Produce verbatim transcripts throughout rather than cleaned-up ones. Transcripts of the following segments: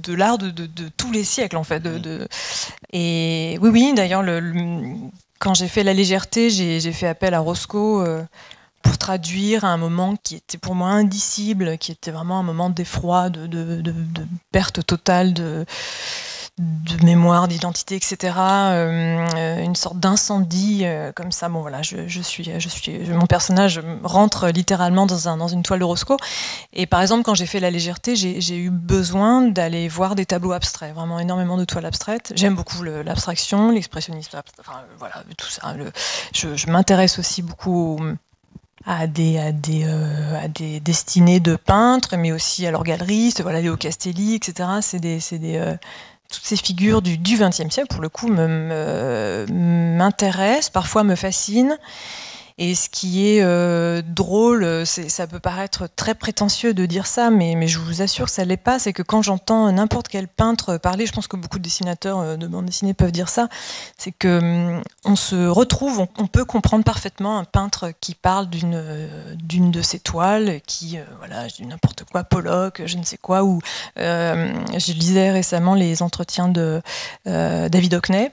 de l'art de, de, de tous les siècles, en fait. De, de... Et oui, oui, d'ailleurs, le, le, quand j'ai fait La légèreté, j'ai, j'ai fait appel à Roscoe euh, pour traduire un moment qui était pour moi indicible, qui était vraiment un moment d'effroi, de, de, de, de perte totale de, de mémoire, d'identité, et cetera. Euh, une sorte d'incendie euh, comme ça. Bon voilà, je, je suis, je suis, mon personnage rentre littéralement dans, un, dans une toile de Roscoe. Et par exemple, quand j'ai fait La légèreté, j'ai, j'ai eu besoin d'aller voir des tableaux abstraits, vraiment énormément de toiles abstraites. J'aime beaucoup le, l'abstraction, l'expressionnisme, enfin voilà, tout ça. Le, je, je m'intéresse aussi beaucoup à des, à des, euh, à des destinées de peintres, mais aussi à leurs galeristes, voilà, Léo Castelli, et cetera. C'est des, c'est des euh, toutes ces figures du, du vingtième siècle, pour le coup, me, me, m'intéressent, parfois me fascinent. Et ce qui est euh, drôle, c'est, ça peut paraître très prétentieux de dire ça, mais, mais je vous assure que ça ne l'est pas. C'est que quand j'entends n'importe quel peintre parler, je pense que beaucoup de dessinateurs de bande dessinée peuvent dire ça, c'est que hum, on se retrouve, on, on peut comprendre parfaitement un peintre qui parle d'une, euh, d'une de ses toiles, qui, euh, voilà, je dis n'importe quoi, Pollock, je ne sais quoi, ou euh, je lisais récemment les entretiens de euh, David Hockney.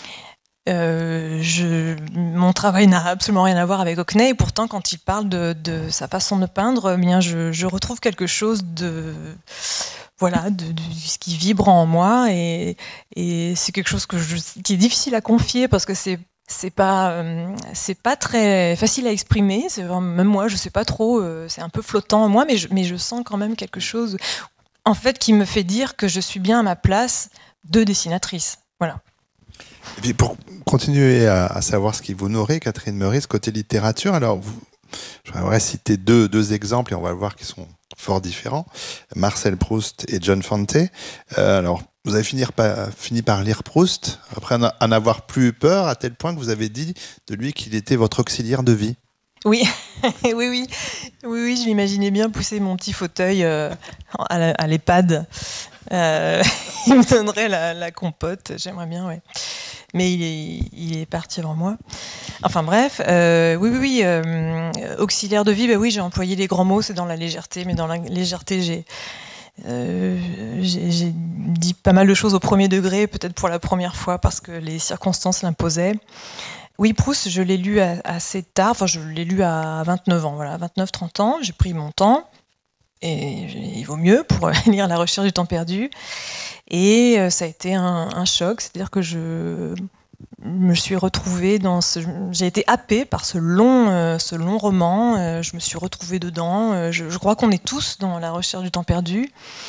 Euh, je, mon travail n'a absolument rien à voir avec Hockney, et pourtant quand il parle de, de sa façon de peindre, eh bien je, je retrouve quelque chose de voilà de, de ce qui vibre en moi, et, et c'est quelque chose que je, qui est difficile à confier parce que c'est c'est pas euh, c'est pas très facile à exprimer. C'est vraiment, même moi je sais pas trop, euh, c'est un peu flottant en moi, mais je, mais je sens quand même quelque chose en fait qui me fait dire que je suis bien à ma place de dessinatrice. Voilà. Et puis pour continuer à, à savoir ce qui vous nourrit, Catherine Meurice, côté littérature, alors vous, je voudrais citer deux, deux exemples et on va voir qu'ils sont fort différents. Marcel Proust et John Fante. Euh, alors, vous avez fini par, fini par lire Proust, après en, en avoir plus eu peur, à tel point que vous avez dit de lui qu'il était votre auxiliaire de vie. Oui, oui, oui, oui, oui, je m'imaginais bien pousser mon petit fauteuil euh, à, la, à l'EHPAD. Euh, il me donnerait la, la compote, j'aimerais bien, ouais. Mais il est, il est parti avant moi. Enfin bref, euh, oui, oui, oui. Euh, auxiliaire de vie, bah oui, j'ai employé les grands mots, c'est dans La légèreté, mais dans La légèreté, j'ai, euh, j'ai, j'ai dit pas mal de choses au premier degré, peut-être pour la première fois, parce que les circonstances l'imposaient. Oui, Proust, je l'ai lu assez tard, enfin je l'ai lu à vingt-neuf ans, voilà, vingt-neuf trente ans, j'ai pris mon temps, et il vaut mieux pour lire La recherche du temps perdu. Et ça a été un, un choc, c'est-à-dire que je me suis retrouvée dans ce... J'ai été happée par ce long, euh, ce long roman, euh, je me suis retrouvée dedans, euh, je, je crois qu'on est tous dans La recherche du temps perdu.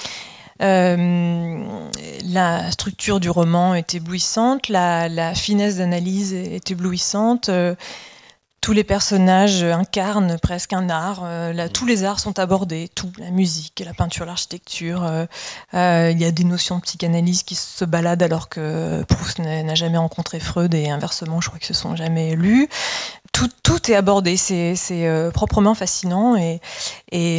Euh, la structure du roman est éblouissante, la, la finesse d'analyse est éblouissante, euh, tous les personnages incarnent presque un art, euh, là, tous les arts sont abordés, tout, la musique, la peinture, l'architecture, euh, euh, il y a des notions de psychanalyse qui se baladent alors que Proust n'a, n'a jamais rencontré Freud, et inversement je crois qu'ils ne se sont jamais lus. Tout, tout est abordé, c'est, c'est euh, proprement fascinant, et, et,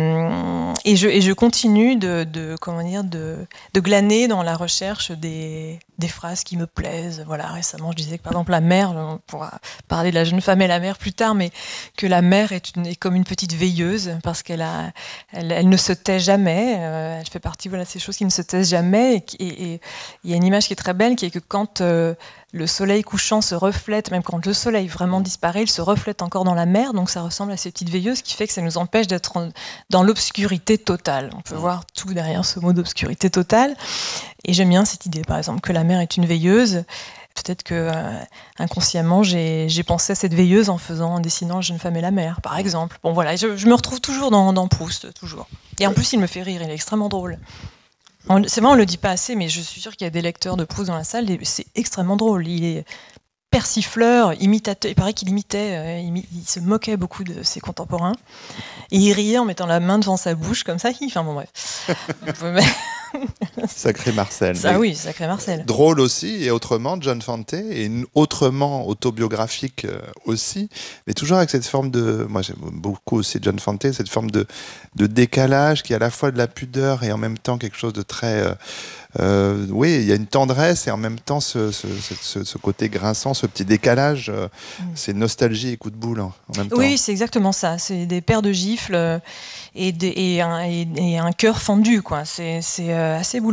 et, je, et je continue de, de, comment dire, de, de glaner dans la recherche des, des phrases qui me plaisent. Voilà, récemment je disais que par exemple la mère, on pourra parler de La jeune femme et la mère plus tard, mais que la mère est, une, est comme une petite veilleuse parce qu'elle a, elle, elle ne se tait jamais, euh, elle fait partie voilà, de ces choses qui ne se taisent jamais, et il y a une image qui est très belle qui est que quand euh, le soleil couchant se reflète, même quand le soleil vraiment disparaît, il se reflète encore dans la mer, donc ça ressemble à ces petites veilleuses, qui fait que ça nous empêche d'être en, dans l'obscurité totale. On peut voir tout derrière ce mot d'obscurité totale. Et j'aime bien cette idée, par exemple, que la mer est une veilleuse. Peut-être que euh, inconsciemment, j'ai, j'ai pensé à cette veilleuse en faisant, en dessinant La jeune femme et la mer, par exemple. Bon voilà, je, je me retrouve toujours dans, dans Proust, toujours. Et en plus, il me fait rire, il est extrêmement drôle. On, c'est vrai, on le dit pas assez, mais je suis sûre qu'il y a des lecteurs de Proust dans la salle, et c'est extrêmement drôle. Il est persifleur, imitateur. Il paraît qu'il imitait, euh, il, il se moquait beaucoup de ses contemporains. Et il riait en mettant la main devant sa bouche, comme ça. Enfin bon, bref. Sacré Marcel. Ça, oui, sacré Marcel. Drôle aussi, et autrement, John Fante, et autrement autobiographique aussi, mais toujours avec cette forme de... Moi, j'aime beaucoup aussi John Fante, cette forme de, de décalage qui est à la fois de la pudeur et en même temps quelque chose de très... Euh, euh, oui, il y a une tendresse et en même temps ce, ce, ce, ce côté grinçant, ce petit décalage, euh, mm. c'est nostalgie et coup de boule en, en même temps. Oui, c'est exactement ça. C'est des paires de gifles et, des, et, un, et, et un cœur fendu, quoi. C'est, c'est assez bouleversant.